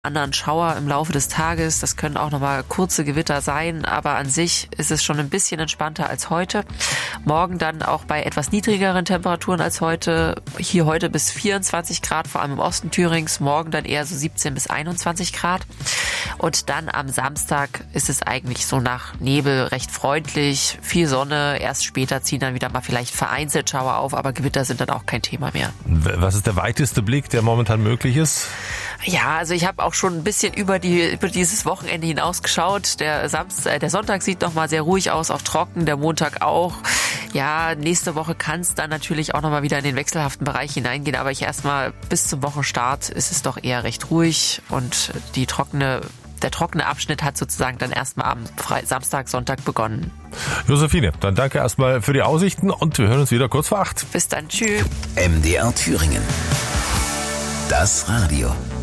anderen Schauer im Laufe des Tages. Das können auch nochmal kurze Gewitter sein, aber an sich ist es schon ein bisschen entspannter als heute. Morgen dann auch bei etwas niedrigeren Temperaturen als heute. Hier heute bis 24 Grad, vor allem im Osten Thürings. Morgen dann eher so 17 bis 21 Grad. Und dann am Samstag ist es eigentlich so nach Nebel recht freundlich. Viel Sonne. Erst später ziehen dann wieder mal vielleicht vereinzelt Schauer auf, aber Gewitter sind dann auch kein Thema mehr. Was ist der weiteste Blick, der momentan möglich ist? Ja, also ich habe auch schon ein bisschen über dieses Wochenende hinaus geschaut. Der Sonntag sieht noch mal sehr ruhig aus, auch trocken, der Montag auch. Ja, nächste Woche kann es dann natürlich auch noch mal wieder in den wechselhaften Bereich hineingehen, aber erstmal bis zum Wochenstart ist es doch eher recht ruhig und der trockene Abschnitt hat sozusagen dann erstmal am Samstag, Sonntag begonnen. Josephine, dann danke erstmal für die Aussichten und wir hören uns wieder kurz vor 8. Bis dann, tschüss. MDR Thüringen. Das Radio.